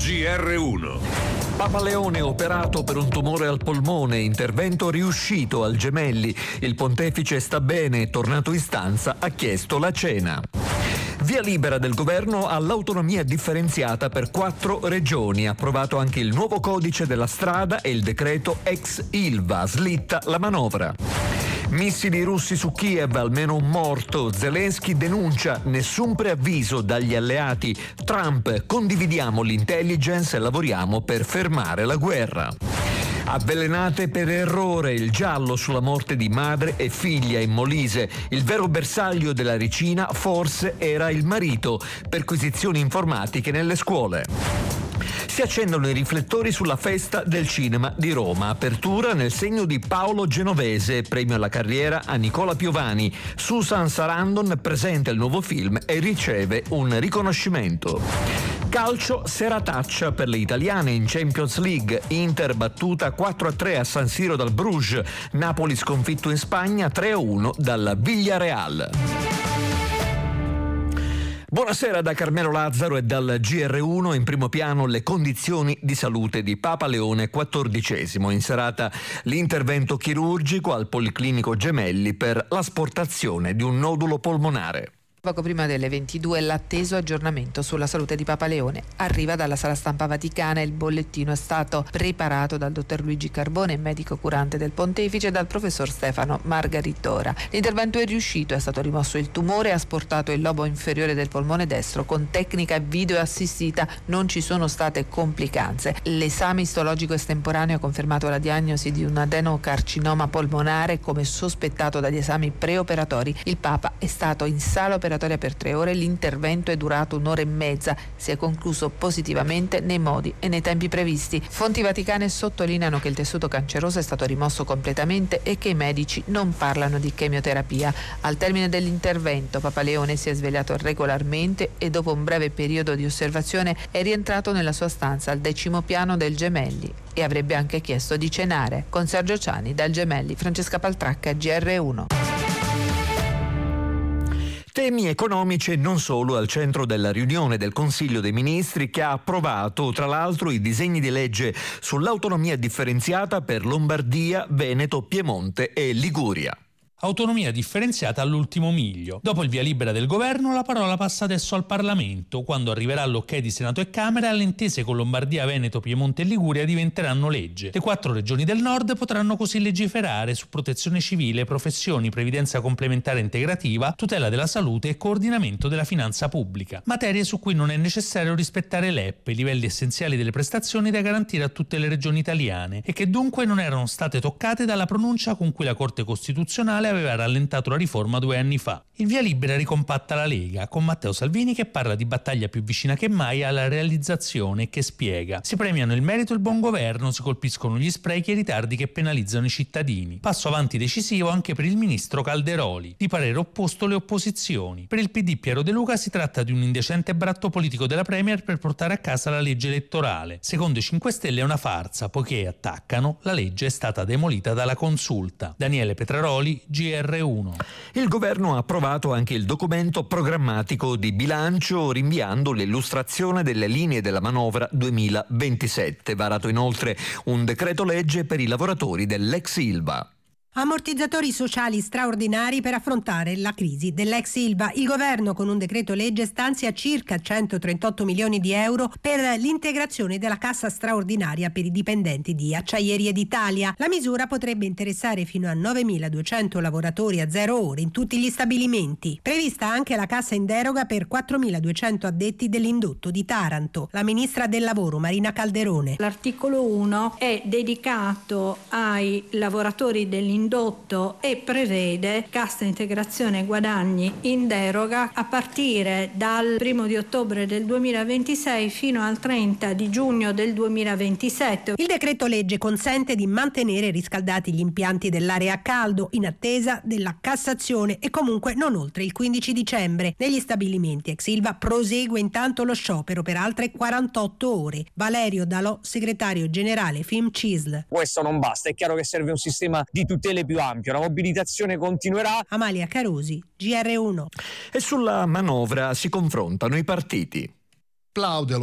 GR1. Papa Leone operato per un tumore al polmone, intervento riuscito al Gemelli. Il pontefice sta bene, è tornato in stanza, ha chiesto la cena. Via libera del governo all'autonomia differenziata per 4 regioni. Approvato anche il nuovo codice della strada e il decreto ex Ilva. Slitta la manovra. Missili russi su Kiev, almeno un morto. Zelensky denuncia nessun preavviso dagli alleati. Trump, condividiamo l'intelligence e lavoriamo per fermare la guerra. Avvelenate per errore, il giallo sulla morte di madre e figlia in Molise. Il vero bersaglio della ricina forse era il marito. Perquisizioni informatiche nelle scuole. Si accendono i riflettori sulla festa del cinema di Roma. Apertura nel segno di Paolo Genovese, premio alla carriera a Nicola Piovani. Susan Sarandon presenta il nuovo film e riceve un riconoscimento. Calcio, serataccia per le italiane in Champions League. Inter battuta 4-3 a San Siro dal Bruges. Napoli sconfitto in Spagna 3-1 dal Villarreal. Buonasera da Carmelo Lazzaro e dal GR1. In primo piano le condizioni di salute di Papa Leone XIV. In serata l'intervento chirurgico al Policlinico Gemelli per l'asportazione di un nodulo polmonare. Poco prima delle 22 l'atteso aggiornamento sulla salute di Papa Leone. Arriva dalla sala stampa vaticana, il bollettino è stato preparato dal dottor Luigi Carbone, medico curante del pontefice, e dal professor Stefano Margaritora. L'intervento è riuscito, è stato rimosso il tumore e asportato il lobo inferiore del polmone destro con tecnica video assistita, non ci sono state complicanze. L'esame istologico estemporaneo ha confermato la diagnosi di un adenocarcinoma polmonare come sospettato dagli esami preoperatori. Il Papa è stato in sala operatoria per 3 ore, l'intervento è durato 1 ora e mezza, si è concluso positivamente nei modi e nei tempi previsti. Fonti vaticane sottolineano che il tessuto canceroso è stato rimosso completamente e che i medici non parlano di chemioterapia. Al termine dell'intervento Papa Leone si è svegliato regolarmente e dopo un breve periodo di osservazione è rientrato nella sua stanza al 10° piano del Gemelli e avrebbe anche chiesto di cenare. Con Sergio Ciani dal Gemelli, Francesca Paltracca, GR1. Temi economici e non solo al centro della riunione del Consiglio dei Ministri, che ha approvato tra l'altro i disegni di legge sull'autonomia differenziata per Lombardia, Veneto, Piemonte e Liguria. Autonomia differenziata all'ultimo miglio. Dopo il via libera del governo, la parola passa adesso al Parlamento. Quando arriverà l'ok di Senato e Camera, le intese con Lombardia, Veneto, Piemonte e Liguria diventeranno legge. Le 4 regioni del nord potranno così legiferare su protezione civile, professioni, previdenza complementare integrativa, tutela della salute e coordinamento della finanza pubblica. Materie su cui non è necessario rispettare l'EP, i livelli essenziali delle prestazioni da garantire a tutte le regioni italiane, e che dunque non erano state toccate dalla pronuncia con cui la Corte Costituzionale aveva rallentato la riforma 2 anni fa. Il via libera ricompatta la Lega, con Matteo Salvini che parla di battaglia più vicina che mai alla realizzazione e che spiega: si premiano il merito e il buon governo, si colpiscono gli sprechi e i ritardi che penalizzano i cittadini. Passo avanti decisivo anche per il ministro Calderoli. Di parere opposto le opposizioni. Per il PD Piero De Luca si tratta di un indecente bratto politico della Premier per portare a casa la legge elettorale. Secondo i 5 Stelle è una farsa, poiché, attaccano, la legge è stata demolita dalla Consulta. Daniele Petraroli, GR1. Il governo ha approvato anche il documento programmatico di bilancio, rinviando l'illustrazione delle linee della manovra 2027. Varato inoltre un decreto legge per i lavoratori dell'ex Ilva. Ammortizzatori sociali straordinari per affrontare la crisi dell'ex Ilva. Il governo con un decreto legge stanzia circa 138 milioni di euro per l'integrazione della cassa straordinaria per i dipendenti di Acciaierie d'Italia. La misura potrebbe interessare fino a 9.200 lavoratori a 0 ore in tutti gli stabilimenti. Prevista anche la cassa in deroga per 4.200 addetti dell'indotto di Taranto. La ministra del lavoro Marina Calderone. L'articolo 1 è dedicato ai lavoratori dell'indotto e prevede cassa integrazione guadagni in deroga a partire dal 1 di ottobre del 2026 fino al 30 di giugno del 2027. Il decreto legge consente di mantenere riscaldati gli impianti dell'area a caldo in attesa della Cassazione e comunque non oltre il 15 dicembre. Negli stabilimenti ex Ilva prosegue intanto lo sciopero per altre 48 ore. Valerio Dalò, segretario generale FIMCISL. Questo non basta, è chiaro che serve un sistema di tutela più ampio, la mobilitazione continuerà. Amalia Carosi, GR1. E sulla manovra si confrontano i partiti. Plaude